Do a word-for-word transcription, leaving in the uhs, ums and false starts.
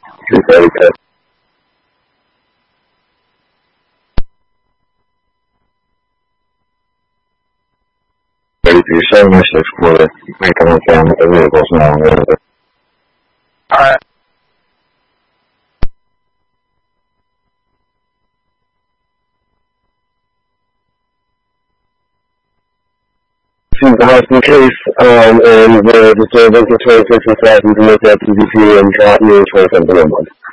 She's very good. Di segno scuole, mettono chiamo per vedere cosa non vede. Since the house in case, um, and the disturbance of twenty-six thousand to make that P V P and drop me twenty-seven a month.